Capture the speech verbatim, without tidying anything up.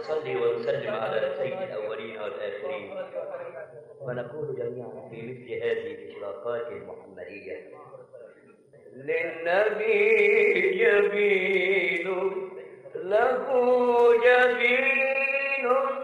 ونصلي ونسلم على سيد الأولين والآخرين، ونقول جميعا في مثل هذه الإشراقات المحمدية: للنبي جبين له جبين